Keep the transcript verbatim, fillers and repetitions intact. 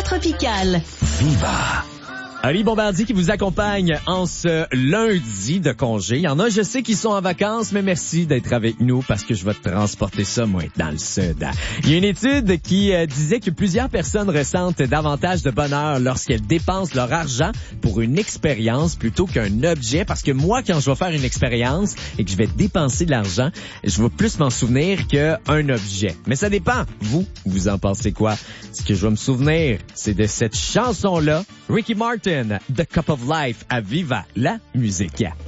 tropicale. Viva! Ali Bombardier qui vous accompagne en ce lundi de congé. Il y en a, je sais, qui sont en vacances, mais merci d'être avec nous parce que je vais te transporter ça, moi, dans le sud. Il y a une étude qui euh, disait que plusieurs personnes ressentent davantage de bonheur lorsqu'elles dépensent leur argent pour une expérience plutôt qu'un objet. Parce que moi, quand je vais faire une expérience et que je vais dépenser de l'argent, je vais plus m'en souvenir qu'un objet. Mais ça dépend. Vous, vous en pensez quoi? Ce que je vais me souvenir, c'est de cette chanson-là, Ricky Martin, The Cup of Life à Viva la musique.